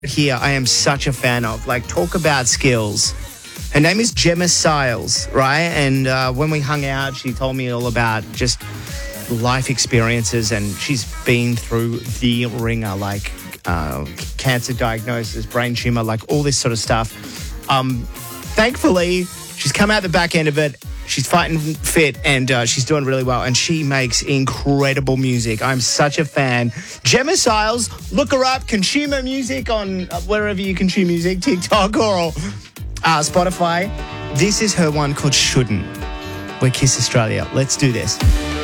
here I am such a fan of. Like, talk about skills. Her name is Gemma Siles, right? And when we hung out, she told me all about just life experiences, and she's been through the ringer, like cancer diagnosis, brain tumor, like all this sort of stuff. Thankfully, she's come out the back end of it. She's fighting fit, and she's doing really well, and she makes incredible music. I'm such a fan. Gemma Siles, look her up. Consume her music on wherever you consume music, TikTok or Spotify. This is her one called Shouldn't. We're Kiss Australia. Let's do this.